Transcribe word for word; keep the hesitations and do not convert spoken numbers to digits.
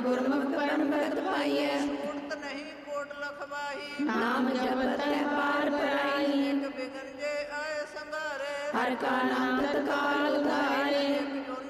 गुरमुख परम भगत पाइयै। छूटत नहीं कोट लखवाही नाम जपत है पार पराई। एक बिगन जे आए संगारे हर का नाम तत्काल उधारे। एक जोनी